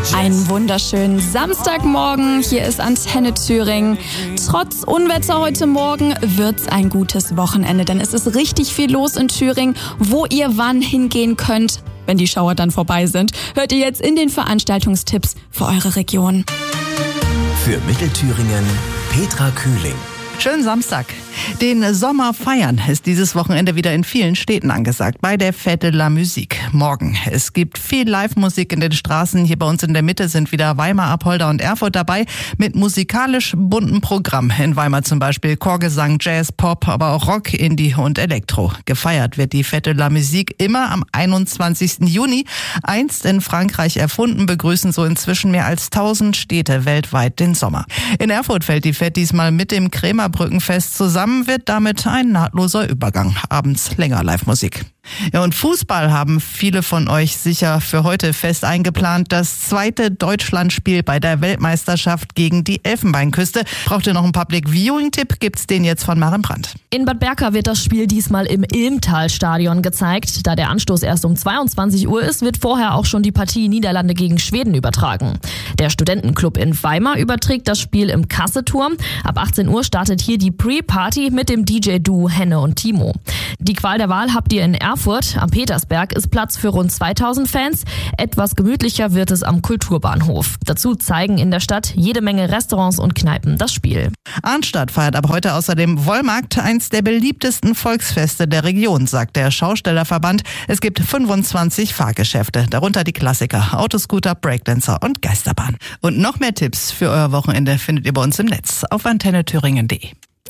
Einen wunderschönen Samstagmorgen, hier ist Antenne Thüringen. Trotz Unwetter heute Morgen wird's ein gutes Wochenende, denn es ist richtig viel los in Thüringen, wo ihr wann hingehen könnt. Wenn die Schauer dann vorbei sind, hört ihr jetzt in den Veranstaltungstipps für eure Region. Für Mittelthüringen, Petra Kühling. Schönen Samstag. Den Sommer feiern ist dieses Wochenende wieder in vielen Städten angesagt, bei der Fête de la Musique. Morgen. Es gibt viel Live-Musik in den Straßen. Hier bei uns in der Mitte sind wieder Weimar, Apolda und Erfurt dabei mit musikalisch buntem Programm. In Weimar zum Beispiel Chorgesang, Jazz, Pop, aber auch Rock, Indie und Elektro. Gefeiert wird die Fête de la Musique immer am 21. Juni. Einst in Frankreich erfunden, begrüßen so inzwischen mehr als 1000 Städte weltweit den Sommer. In Erfurt fällt die Fête diesmal mit dem Krämerbrückenfest zusammen, wird damit ein nahtloser Übergang. Abends länger Live-Musik. Ja, und Fußball haben viele von euch sicher für heute fest eingeplant. Das zweite Deutschlandspiel bei der Weltmeisterschaft gegen die Elfenbeinküste. Braucht ihr noch einen Public-Viewing-Tipp? Gibt's den jetzt von Maren Brandt. In Bad Berka wird das Spiel diesmal im Ilmtal-Stadion gezeigt. Da der Anstoß erst um 22 Uhr ist, wird vorher auch schon die Partie Niederlande gegen Schweden übertragen. Der Studentenclub in Weimar überträgt das Spiel im Kasseturm. Ab 18 Uhr startet hier die Pre-Party mit dem DJ-Duo Henne und Timo. Die Qual der Wahl habt ihr in Erfurt. Am Petersberg ist Platz für rund 2000 Fans. Etwas gemütlicher wird es am Kulturbahnhof. Dazu zeigen in der Stadt jede Menge Restaurants und Kneipen das Spiel. Arnstadt feiert ab heute außerdem Wollmarkt, eins der beliebtesten Volksfeste der Region, sagt der Schaustellerverband. Es gibt 25 Fahrgeschäfte, darunter die Klassiker Autoscooter, Breakdancer und Geisterbahn. Und noch mehr Tipps für euer Wochenende findet ihr bei uns im Netz auf antennethüringen.de.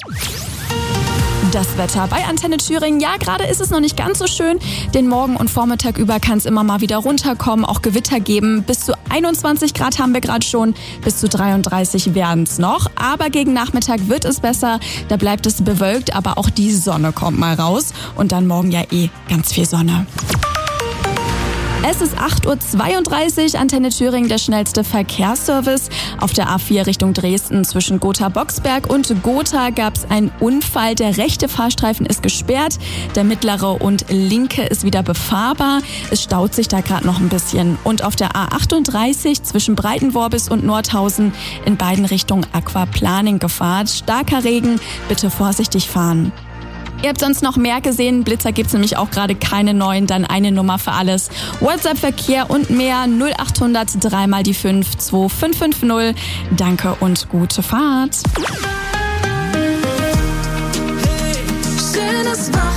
Das Wetter bei Antenne Thüringen. Ja, gerade ist es noch nicht ganz so schön. Den Morgen und Vormittag über kann es immer mal wieder runterkommen, auch Gewitter geben. Bis zu 21 Grad haben wir gerade schon, bis zu 33 werden es noch. Aber gegen Nachmittag wird es besser. Da bleibt es bewölkt, aber auch die Sonne kommt mal raus. Und dann morgen ja ganz viel Sonne. Es ist 8.32 Uhr, Antenne Thüringen, der schnellste Verkehrsservice. Auf der A4 Richtung Dresden zwischen Gotha-Boxberg und Gotha gab es einen Unfall. Der rechte Fahrstreifen ist gesperrt, der mittlere und linke ist wieder befahrbar. Es staut sich da gerade noch ein bisschen. Und auf der A38 zwischen Breitenworbis und Nordhausen in beiden Richtungen Aquaplaning Gefahr. Starker Regen, bitte vorsichtig fahren. Ihr habt sonst noch mehr gesehen. Blitzer gibt's nämlich auch gerade keine neuen. Dann eine Nummer für alles. WhatsApp-Verkehr und mehr 0800 3 mal die 5 2550. Danke und gute Fahrt. Hey, schönes Wochenende.